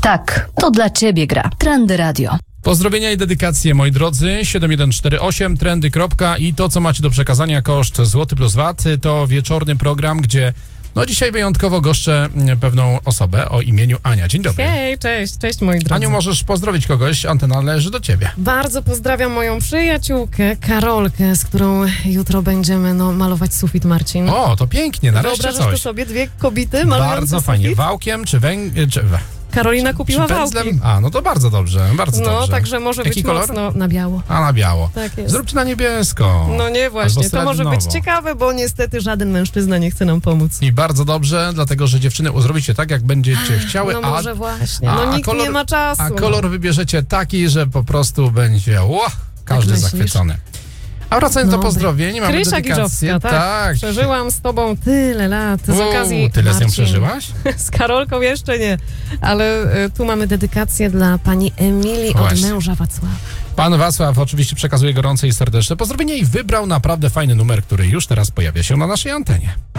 Tak, to dla ciebie gra. Trendy Radio. Pozdrowienia i dedykacje, moi drodzy. 7148 trendy. I to, co macie do przekazania, koszt złoty plus VAT, to wieczorny program, gdzie dzisiaj wyjątkowo goszczę pewną osobę o imieniu Ania. Dzień dobry. Hej, cześć moi drodzy. Aniu, możesz pozdrowić kogoś, antena należy do ciebie. Bardzo pozdrawiam moją przyjaciółkę Karolkę, z którą jutro będziemy malować sufit, Marcin. O, to pięknie, nareszcie Wyobrażasz coś. to sobie, dwie kobiety malujące Bardzo fajnie. sufit? Wałkiem czy Karolina kupiła wałki. A, no to bardzo dobrze, bardzo dobrze. Także może Jaki być kolor? mocno na biało. A, na biało. Tak jest. Zróbcie na niebiesko. No nie, właśnie, Albo to może być ciekawe, bo niestety żaden mężczyzna nie chce nam pomóc. I bardzo dobrze, dlatego że dziewczyny zrobicie tak, jak będziecie chciały. No może właśnie, nikt kolor, nie ma czasu. A kolor wybierzecie taki, że po prostu będzie każdy myślisz? zachwycony. A wracając do pozdrowień, mamy Krysia dedykację. Giżowska, tak. Przeżyłam z tobą tyle lat z okazji Tyle z nią Marcin. przeżyłaś? Z Karolką jeszcze nie, ale tu mamy dedykację dla pani Emilii od męża Wacława. Pan Wacław oczywiście przekazuje gorące i serdeczne pozdrowienia i wybrał naprawdę fajny numer, który już teraz pojawia się na naszej antenie.